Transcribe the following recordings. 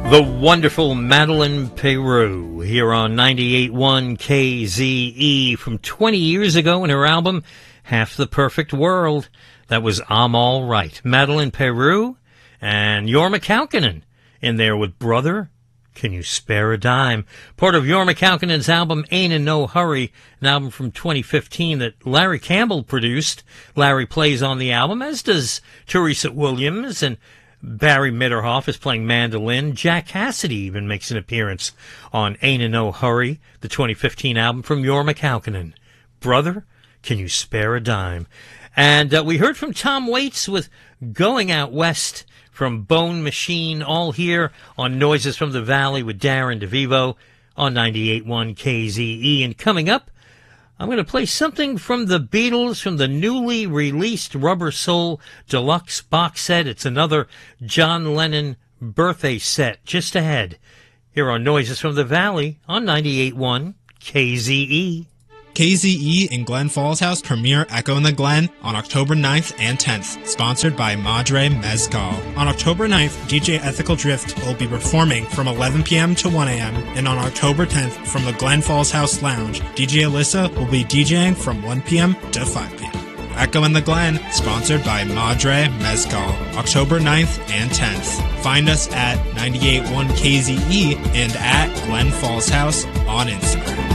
The wonderful Madeleine Peyrou here on 98.1 KZE from 20 years ago in her album Half the Perfect World. That was I'm All Right. Madeleine Peyrou and Jorma Kaukonen in there with Brother, Can You Spare a Dime? Part of Jorma Kaukonen's album Ain't in No Hurry, an album from 2015 that Larry Campbell produced. Larry plays on the album, as does Teresa Williams, and Barry Mitterhoff is playing mandolin. Jack Cassidy even makes an appearance on Ain't in No Hurry, the 2015 album from Jorma Kaukonen. Brother, Can You Spare a Dime? And we heard from Tom Waits with Going Out West from Bone Machine, all here on Noises from the Valley with Darren DeVivo on 98.1 KZE. And coming up, I'm going to play something from the Beatles from the newly released Rubber Soul Deluxe box set. It's another John Lennon birthday set just ahead here on Noises from the Valley on 98.1 KZE. KZE in Glen Falls House premiere Echo in the Glen on October 9th and 10th, sponsored by Madre Mezcal. On October 9th, DJ Ethical Drift will be performing from 11 p.m. to 1 a.m., and on October 10th, from the Glen Falls House Lounge, DJ Alyssa will be DJing from 1 p.m. to 5 p.m. Echo in the Glen, sponsored by Madre Mezcal, October 9th and 10th. Find us at 98.1 KZE and at Glen Falls House on Instagram.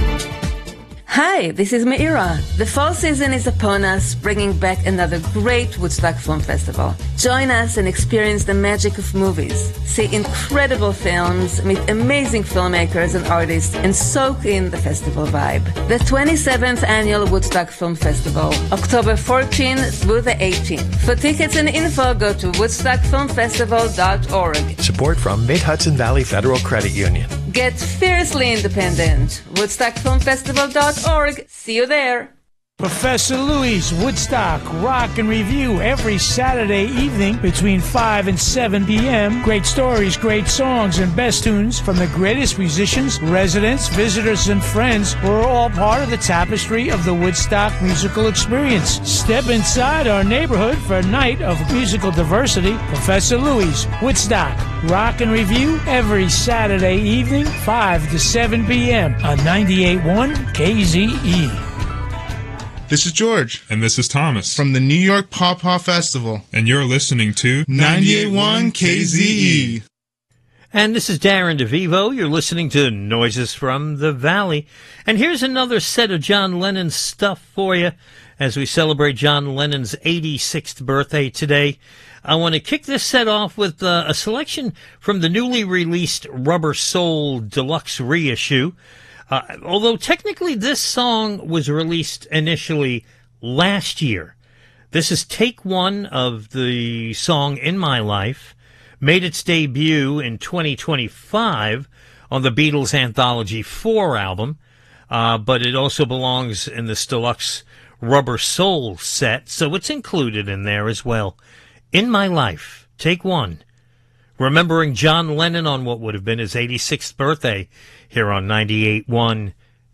Hi, this is Meira. The fall season is upon us, bringing back another great Woodstock Film Festival. Join us and experience the magic of movies. See incredible films, meet amazing filmmakers and artists, and soak in the festival vibe. The 27th Annual Woodstock Film Festival, October 14th through the 18th. For tickets and info, go to woodstockfilmfestival.org. Support from Mid-Hudson Valley Federal Credit Union. Get fiercely independent. woodstockfilmfestival.org. See you there. Professor Louie's Woodstock Rock and Review every Saturday evening between 5 and 7 p.m. Great stories, great songs, and best tunes from the greatest musicians, residents, visitors, and friends who are all part of the tapestry of the Woodstock musical experience. Step inside our neighborhood for a night of musical diversity. Professor Louie's Woodstock Rock and Review every Saturday evening, 5 to 7 p.m. on 98.1 KZE. This is George. And this is Thomas. From the New York Pawpaw Festival. And you're listening to 98.1 KZE. And this is Darren DeVivo. You're listening to Noises from the Valley. And here's another set of John Lennon stuff for you as we celebrate John Lennon's 86th birthday today. I want to kick this set off with a selection from the newly released Rubber Soul Deluxe reissue. Although technically this song was released initially last year. This is take one of the song In My Life, made its debut in 2025 on the Beatles Anthology 4 album, but it also belongs in this deluxe Rubber Soul set, so it's included in there as well. In My Life, take one. Remembering John Lennon on what would have been his 86th birthday here on 98.1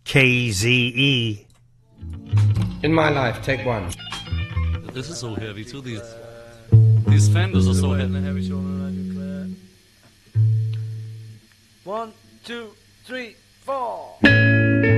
KZE. In My Life, take one. This is so heavy too. These fenders are so heavy. 1, 2, 3, 4.